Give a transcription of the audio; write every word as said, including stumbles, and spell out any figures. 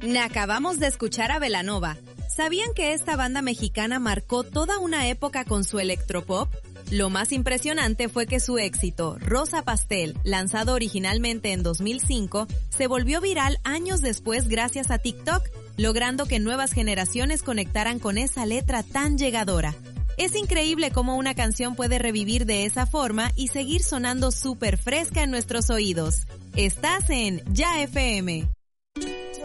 Acabamos de escuchar a Belanova. ¿Sabían que esta banda mexicana marcó toda una época con su electropop? Lo más impresionante fue que su éxito, Rosa Pastel, lanzado originalmente en dos mil cinco, se volvió viral años después gracias a TikTok, logrando que nuevas generaciones conectaran con esa letra tan llegadora. Es increíble cómo una canción puede revivir de esa forma y seguir sonando súper fresca en nuestros oídos. Estás en Ya F M.